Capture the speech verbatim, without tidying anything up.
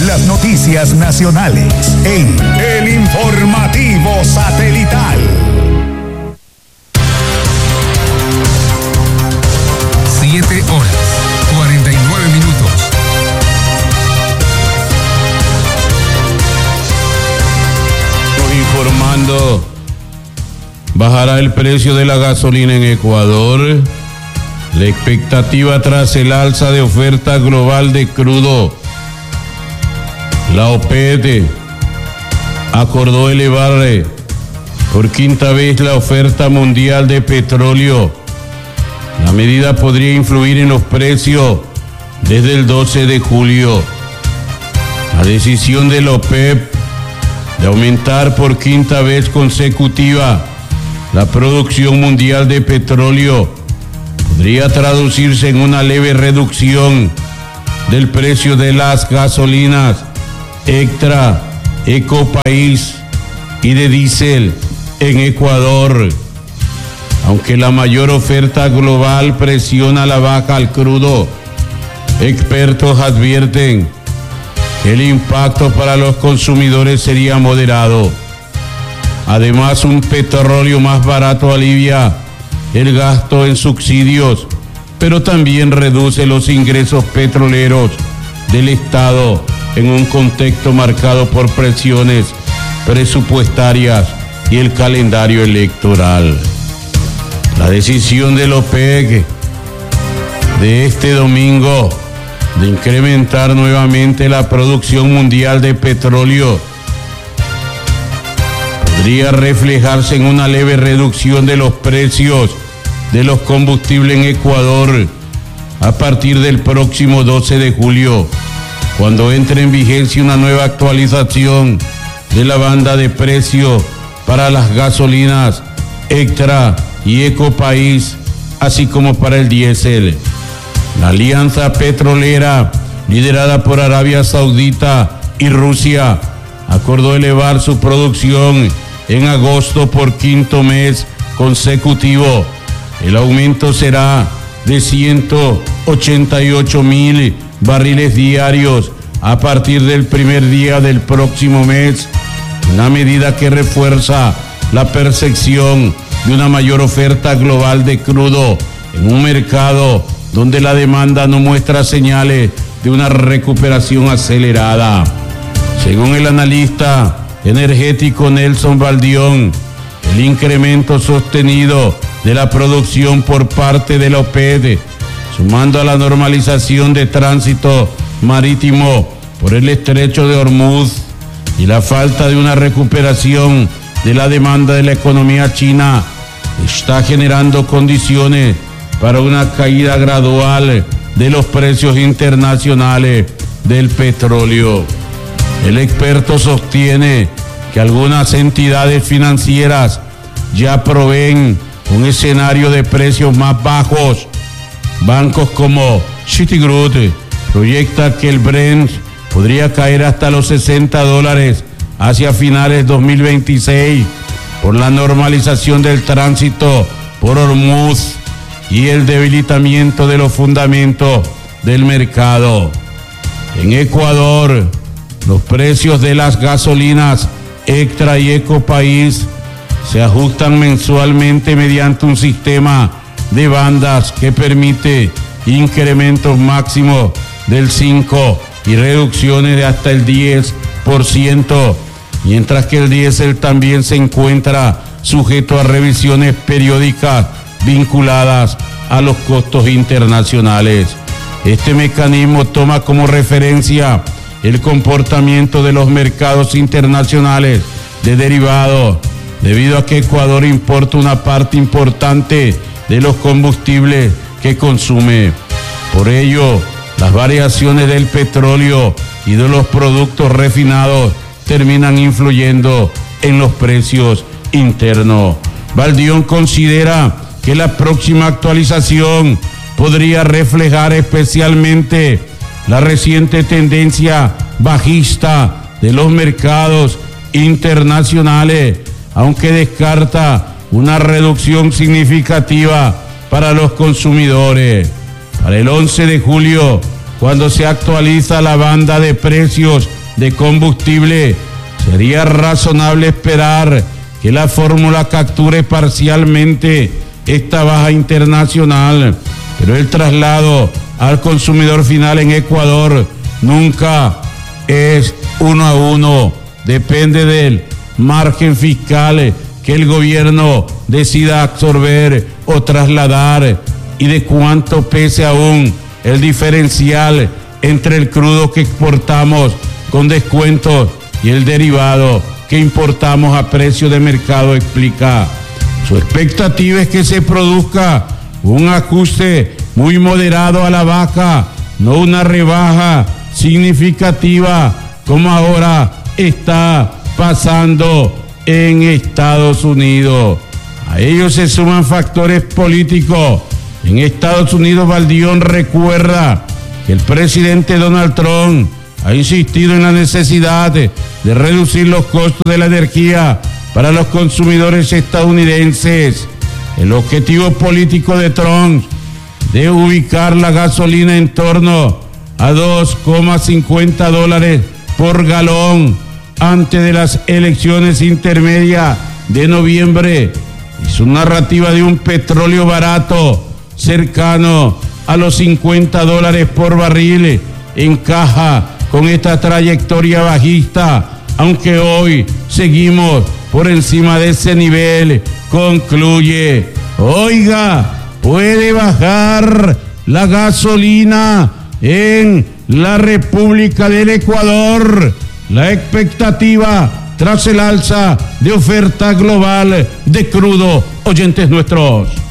las noticias nacionales en El Informativo Satelital. Siete horas, cuarenta y nueve minutos. Informando, bajará el precio de la gasolina en Ecuador. La expectativa tras el alza de oferta global de crudo. La OPEP acordó elevar por quinta vez la oferta mundial de petróleo. La medida podría influir en los precios desde el doce de julio. La decisión de la OPEP de aumentar por quinta vez consecutiva la producción mundial de petróleo podría traducirse en una leve reducción del precio de las gasolinas Extra, Ecopaís y de diésel en Ecuador. Aunque la mayor oferta global presiona la baja al crudo, expertos advierten que el impacto para los consumidores sería moderado. Además, un petróleo más barato alivia el gasto en subsidios, pero también reduce los ingresos petroleros del Estado en un contexto marcado por presiones presupuestarias y el calendario electoral. La decisión de la OPEP de este domingo de incrementar nuevamente la producción mundial de petróleo podría reflejarse en una leve reducción de los precios de los combustibles en Ecuador a partir del próximo doce de julio, cuando entre en vigencia una nueva actualización de la banda de precios para las gasolinas Extra y Ecopaís, así como para el diésel. La alianza petrolera, liderada por Arabia Saudita y Rusia, acordó elevar su producción en agosto por quinto mes consecutivo. El aumento será de ciento ochenta y ocho mil barriles diarios a partir del primer día del próximo mes, una medida que refuerza la percepción de una mayor oferta global de crudo en un mercado donde la demanda no muestra señales de una recuperación acelerada. Según el analista energético Nelson Baldión, el incremento sostenido de la producción por parte de la OPEP, sumando a la normalización de tránsito marítimo por el estrecho de Hormuz y la falta de una recuperación de la demanda de la economía china, está generando condiciones para una caída gradual de los precios internacionales del petróleo. El experto sostiene que algunas entidades financieras ya proveen un escenario de precios más bajos. Bancos como Citigroup proyecta que el Brent podría caer hasta los sesenta dólares hacia finales de dos mil veintiséis por la normalización del tránsito por Hormuz y el debilitamiento de los fundamentos del mercado. En Ecuador, los precios de las gasolinas Extra y Ecopaís se ajustan mensualmente mediante un sistema de bandas que permite incrementos máximos del cinco por ciento y reducciones de hasta el diez por ciento, mientras que el diésel también se encuentra sujeto a revisiones periódicas vinculadas a los costos internacionales. Este mecanismo toma como referencia el comportamiento de los mercados internacionales de derivados, debido a que Ecuador importa una parte importante de los combustibles que consume. Por ello, las variaciones del petróleo y de los productos refinados terminan influyendo en los precios internos. Baldión considera que la próxima actualización podría reflejar especialmente la reciente tendencia bajista de los mercados internacionales, aunque descarta una reducción significativa para los consumidores. Para el once de julio, cuando se actualiza la banda de precios de combustible, sería razonable esperar que la fórmula capture parcialmente esta baja internacional, pero el traslado al consumidor final en Ecuador nunca es uno a uno, depende del margen fiscal que el gobierno decida absorber o trasladar y de cuánto pese aún el diferencial entre el crudo que exportamos con descuentos y el derivado que importamos a precio de mercado, explica. Su expectativa es que se produzca un ajuste muy moderado a la baja, no una rebaja significativa como ahora está pasando en Estados Unidos. A ellos se suman factores políticos. En Estados Unidos, Valdión recuerda que el presidente Donald Trump ha insistido en la necesidad de, de reducir los costos de la energía para los consumidores estadounidenses. El objetivo político de Trump de ubicar la gasolina en torno a dos coma cincuenta dólares por galón antes de las elecciones intermedias de noviembre y su narrativa de un petróleo barato cercano a los cincuenta dólares por barril encaja con esta trayectoria bajista, aunque hoy seguimos por encima de ese nivel, concluye. Oiga, puede bajar la gasolina en la República del Ecuador. La expectativa tras el alza de oferta global de crudo, oyentes nuestros.